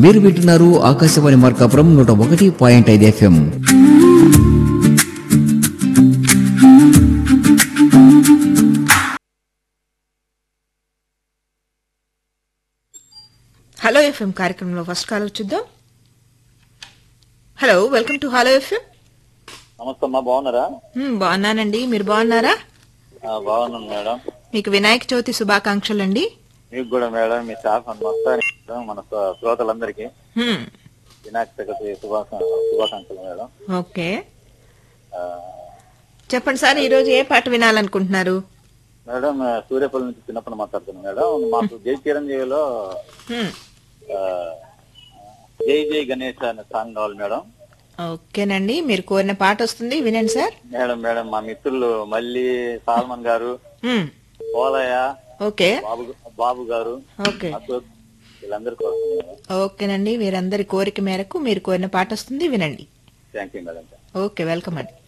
మీరు వింటున్నారు Akashvani Markapuram 101.5 FM. Hello FM కార్యక్రమంలో ఫస్ట్ కాల్ చూద్దాం. Hello, welcome to hello FM. నమస్తే అమ్మా, బాగున్నారా? బాగున్నానండి, మీరు బాగున్నారా? బాగున్నాను మేడం. మీకు వినాయక చవితి శుభాకాంక్షలు అండి. మీకు కూడా మేడం, మీ స్టాఫ్ మొత్తానికి మన శ్రోతలందరికీ వినాయక చవితి శుభాకాంక్షలు మేడం. ఓకే, చెప్పండి సార్, ఈ రోజు ఏ పాట వినాలనుకుంటున్నారు? మేడం, సూర్యపల్లి నుంచి చిన్నప్పుడు మాట్లాడుతున్నాను మేడం. మాకు జై చిరంజీవిలో జై జై గణేష్ అనే సాంగ్ కావాలి మేడం. ఓకేనండి, మీరు కోరిన పాట వస్తుంది, వినండి సార్. మేడం మా మిత్రులు మళ్ళీ సాల్మన్ గారు, పోలయ్య, ఓకే, బాబు గారు, ఓకే, అశోక్, వీళ్ళందరూ కోరుతున్నారు. ఓకేనండి, వీరందరి కోరిక మేరకు మీరు కోరిన పాట వస్తుంది, వినండి. Thank you madam. Okay, welcome అండి.